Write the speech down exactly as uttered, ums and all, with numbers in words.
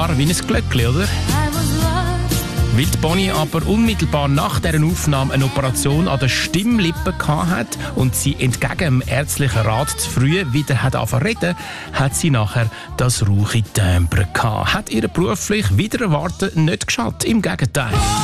klar wie ein Glöckchen, oder? Weil die Bonnie aber unmittelbar nach dieser Aufnahme eine Operation an den Stimmlippen hatte und sie entgegen dem ärztlichen Rat zu früh wieder hat angefangen zu reden, hat sie nachher das rauche Timbre gehabt. Hat ihr beruflich wieder erwarten nicht geschadet, im Gegenteil.